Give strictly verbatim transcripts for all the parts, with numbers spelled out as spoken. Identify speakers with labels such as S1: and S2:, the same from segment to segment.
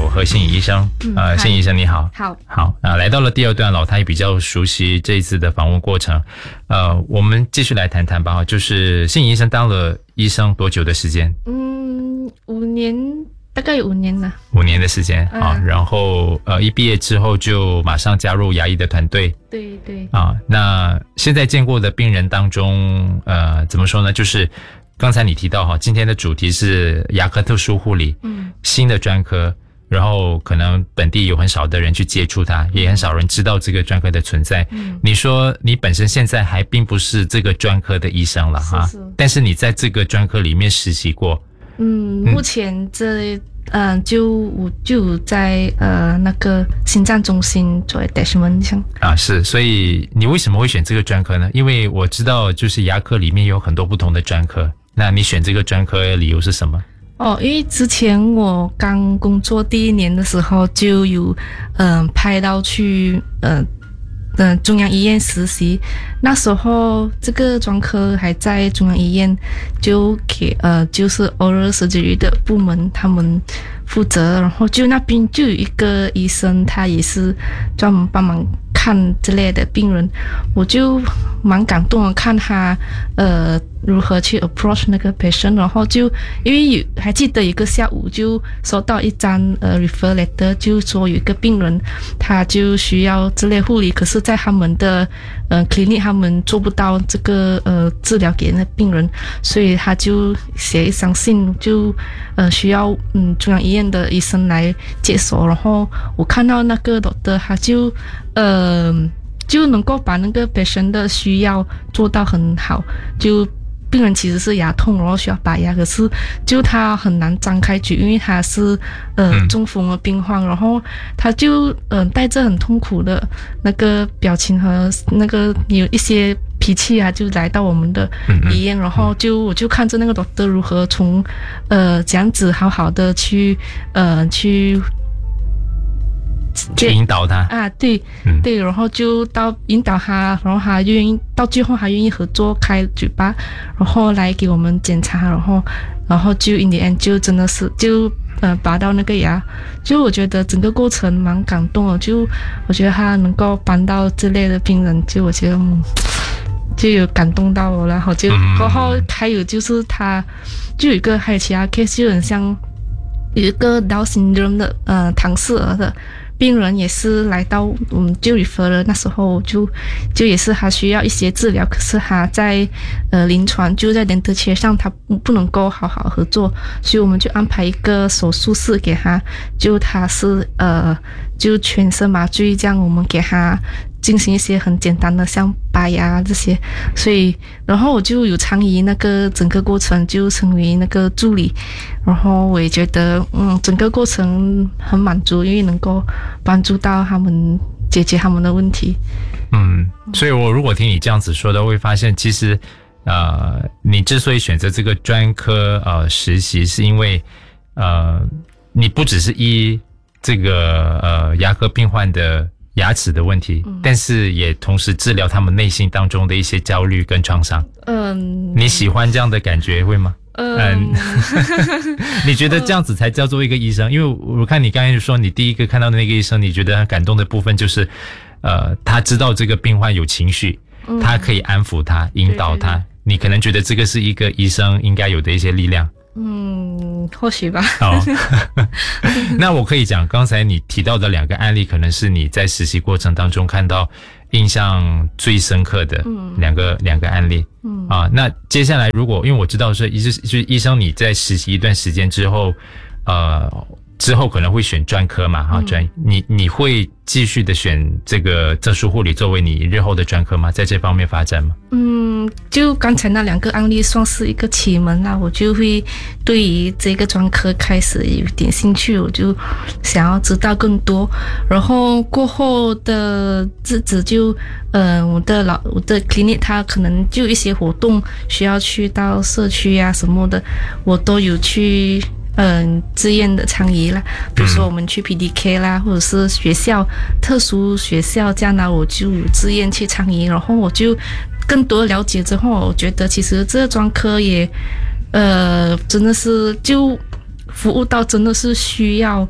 S1: 何信怡医生。嗯、呃，信怡医生你好。
S2: 好。
S1: 好啊，来到了第二段了，他也比较熟悉这一次的访问过程。呃，我们继续来谈谈吧。就是信怡医生当了医生多久的时间？
S2: 嗯，五年，大概有五年了。
S1: 五年的时间啊、
S2: 嗯，
S1: 然后呃，一毕业之后就马上加入牙医的团队。
S2: 对对。
S1: 啊，那现在见过的病人当中，呃，怎么说呢？就是刚才你提到哈，今天的主题是牙科特殊护理，嗯，新的专科，然后可能本地有很少的人去接触它，也很少人知道这个专科的存在。嗯，你说你本身现在还并不是这个专科的医生了哈，
S2: 是是，
S1: 但是你在这个专科里面实习过。
S2: 嗯，目前这嗯、呃、就我就在呃那个心脏中心做 attachment 上
S1: 啊，是，所以你为什么会选这个专科呢？因为我知道就是牙科里面有很多不同的专科，那你选这个专科的理由是什么？
S2: 哦，因为之前我刚工作第一年的时候就有嗯、呃、派到去呃的中央医院实习，那时候这个专科还在中央医院，就给呃就是 oral surgery 的部门他们负责，然后就那边就有一个医生，他也是专门帮忙看之类的病人，我就蛮感动的，看他呃如何去 approach 那个 patient， 然后就因为有还记得有一个下午就收到一张呃 refer letter， 就说有一个病人他就需要这类护理，可是在他们的呃 clinic 他们做不到这个呃治疗给那病人，所以他就写一封信，就呃需要嗯中央医院的医生来接手，然后我看到那个 doctor 他就呃就能够把那个 patient 的需要做到很好，就病人其实是牙痛，然后需要拔牙，可是就他很难张开嘴，因为他是呃中风的病患，然后他就呃带着很痛苦的那个表情和那个有一些脾气啊，就来到我们的医院，然后就我就看着那个 doctor 如何从呃这样子好好的去呃去。
S1: 去引导他
S2: 啊，对、嗯、对，然后就到引导他，然后他愿意到最后，他愿意合作开嘴巴，然后来给我们检查，然后然后就 in the end 就真的是就呃拔到那个牙，就我觉得整个过程蛮感动的，就我觉得他能够帮到这类的病人，就我觉得、嗯、就有感动到我，然后就过后还有就是他就有一个还有其他 case 就很像有一个 Down syndrome 的呃唐氏儿的病人也是来到嗯就 refer 了，那时候就就也是他需要一些治疗，可是他在呃临床就在 dental chair 上他不能够好好合作，所以我们就安排一个手术室给他，就他是呃就全身麻醉这样，我们给他进行一些很简单的像拔牙这些，所以然后我就有参与那个整个过程，就成为那个助理，然后我也觉得嗯整个过程很满足，因为能够帮助到他们解决他们的问题。
S1: 嗯，所以我如果听你这样子说的，会发现其实呃你之所以选择这个专科呃实习，是因为呃你不只是医这个呃牙科病患的牙齿的问题、嗯、但是也同时治疗他们内心当中的一些焦虑跟创伤。嗯，你喜欢这样的感觉会吗？嗯，你觉得这样子才叫做一个医生？因为我看你刚才说你第一个看到的那个医生，你觉得很感动的部分就是呃他知道这个病患有情绪、嗯、他可以安抚他引导他，对对对，你可能觉得这个是一个医生应该有的一些力量。
S2: 嗯，或许吧。
S1: 哦，那我可以讲，刚才你提到的两个案例，可能是你在实习过程当中看到印象最深刻的两个、嗯、两个案例。嗯啊，那接下来如果因为我知道说医就是医生你在实习一段时间之后，呃，之后可能会选专科嘛，哈、嗯，专你你会继续的选这个特殊护理作为你日后的专科吗？在这方面发展吗？
S2: 嗯，就刚才那两个案例算是一个启蒙啦，我就会对于这个专科开始有点兴趣，我就想要知道更多。然后过后的日子就，呃，我的老我的 clinic 它可能就一些活动需要去到社区啊什么的，我都有去。嗯，自愿的参与啦，比如说我们去 P D K 啦，或者是学校特殊学校这样呢，我就有自愿去参与，然后我就更多了解之后，我觉得其实这个专科也，呃，真的是就服务到真的是需要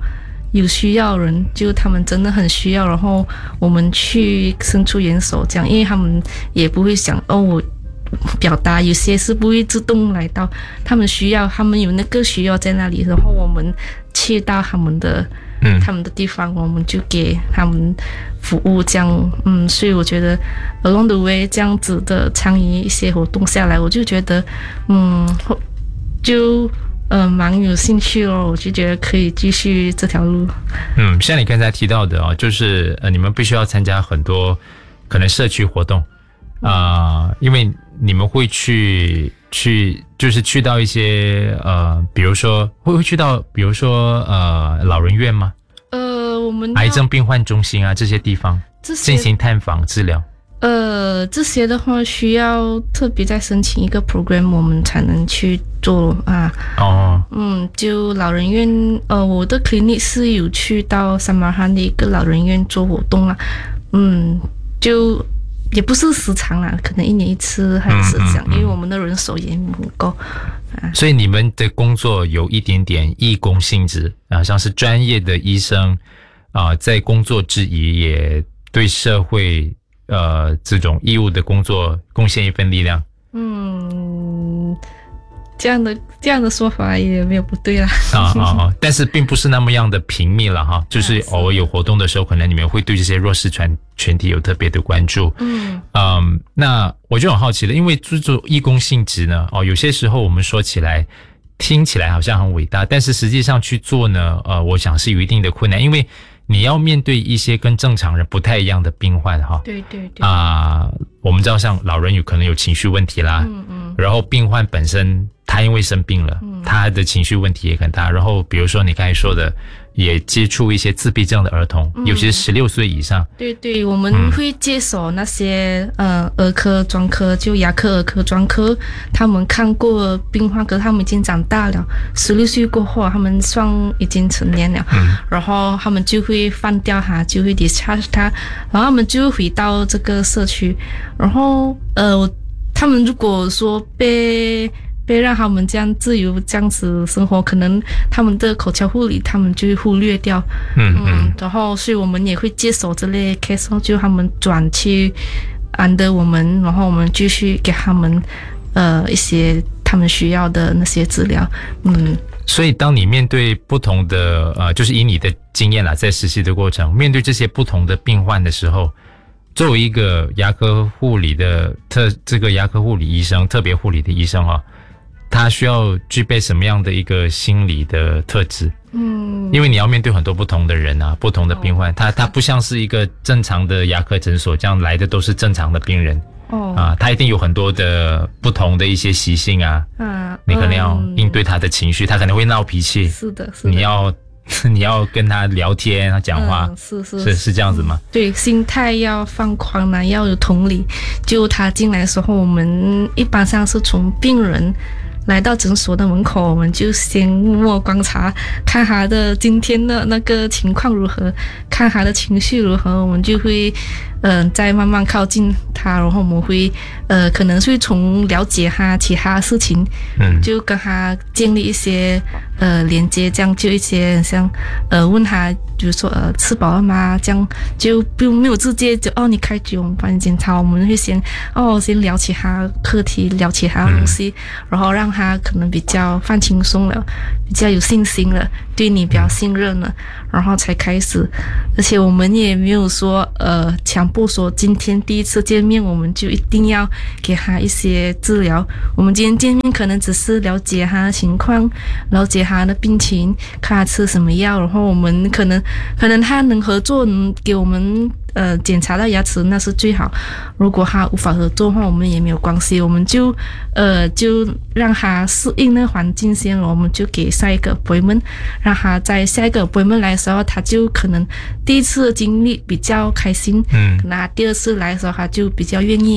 S2: 有需要的人，就他们真的很需要，然后我们去伸出援手，这样，因为他们也不会想哦，我表达有些是不会自动来到，他们需要，他们有那个需要在那里，然后我们去到他们的。嗯，他们的地方，我们就给他们服务，这样，嗯，所以我觉得 along the way 这样子的参与一些活动下来，我就觉得，嗯，就呃蛮有兴趣咯，我就觉得可以继续这条路。
S1: 嗯，像你刚才提到的哦，就是呃，你们必须要参加很多可能社区活动啊、呃，因为你们会去去，就是去到一些呃，比如说会会去到，比如说呃，老人院吗？
S2: 呃，我们
S1: 癌症病患中心啊这些地方进行探访治疗。
S2: 呃，这些的话需要特别再申请一个 program， 我们才能去做啊。
S1: 哦，
S2: 嗯，就老人院，呃，我的 clinic 是有去到萨马罕的一个老人院做活动啦。嗯，就也不是时常啦，可能一年一次还是这样，嗯嗯嗯，因为我们的人手也不够。啊，
S1: 所以你们的工作有一点点义工性质啊，像是专业的医生啊，在工作之余也对社会呃这种义务的工作贡献一份力量。嗯，
S2: 这样的这样的说法也没有不对啦。
S1: 啊啊啊！但是并不是那么样的频密了哈，就是偶尔有活动的时候，可能你们会对这些弱势团群体有特别的关注。嗯嗯，那我就很好奇了，因为做义工性质呢，哦，有些时候我们说起来听起来好像很伟大，但是实际上去做呢，呃，我想是有一定的困难，因为你要面对一些跟正常人不太一样的病患哈。
S2: 对对对。
S1: 啊、呃，我们知道像老人有可能有情绪问题啦，嗯嗯，然后病患本身他因为生病了，嗯，他的情绪问题也很大，然后比如说你刚才说的，也接触一些自闭症的儿童，嗯、尤其是十六岁以上。
S2: 对对，我们会接手那些、嗯、呃儿科专科，就牙科儿科专科，他们看过病患，可是他们已经长大了，十六岁过后，他们算已经成年了，嗯，然后他们就会放掉他，就会 discharge 他，然后他们就会回到这个社区，然后呃，他们如果说被被让他们这样自由这样子生活，可能他们的口腔护理他们就会忽略掉，嗯嗯，然后所以我们也会接手这类 case， 就他们转去安的我们，然后我们继续给他们呃一些他们需要的那些治疗，嗯。
S1: 所以当你面对不同的呃，就是以你的经验啦，在实习的过程，面对这些不同的病患的时候，作为一个牙科护理的特这个牙科护理医生，特别护理的医生哈、哦，他需要具备什么样的一个心理的特质？嗯，因为你要面对很多不同的人啊，不同的病患，他他不像是一个正常的牙科诊所，这样来的都是正常的病人。哦，啊，他一定有很多的不同的一些习性啊，嗯，你可能要应对他的情绪，嗯、他可能会闹脾气，
S2: 是的，是的，
S1: 你要你要跟他聊天，他讲话，
S2: 嗯、是是
S1: 是是这样子吗？
S2: 对，心态要放宽啦，要有同理。就他进来的时候，我们一般上是从病人来到诊所的门口，我们就先默默观察，看他的今天的那个情况如何，看他的情绪如何，我们就会嗯、呃，再慢慢靠近他，然后我们会呃，可能会从了解他其他事情，嗯，就跟他建立一些呃连接，这样就一些像呃问他，比如说呃吃饱了吗？这样就不用没有直接就哦你开局我们帮你检查，我们会先哦先聊起他课题，聊起他的东西，嗯、然后让他可能比较放轻松了，比较有信心了，对你比较信任了，然后才开始。而且我们也没有说呃强迫说今天第一次见面我们就一定要给他一些治疗，我们今天见面可能只是了解他的情况，了解他的病情，看他吃什么药，然后我们可能可能他能合作，能给我们呃检查到牙齿那是最好，如果他无法合作的话我们也没有关系，我们就呃就让他适应那个环境先，我们就给下一个 appointment， 让他在下一个 appointment 来的时候他就可能第一次的经历比较开心，嗯，那第二次来的时候他就比较愿意